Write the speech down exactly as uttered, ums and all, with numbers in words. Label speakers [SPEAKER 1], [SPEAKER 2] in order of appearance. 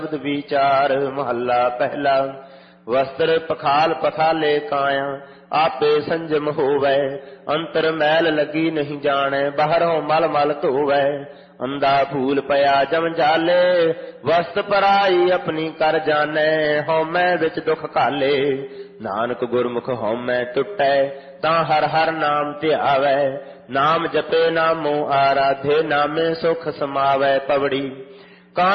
[SPEAKER 1] विचार महला पहला। वस्त्र पखाल पखाले काया आपे संजम होवै। अंतर मैल लगी नहीं जाने बाहरों मल मल धोवै। अंधा भूल पया जम जाले वस्त पराई अपनी कर जाने। हौमै विच दुख काले नानक गुरमुख हौमै टुटै तां हर हर नाम ध्यावै। नाम जपे नामो आराधे नामे सुख समावै। पवड़ी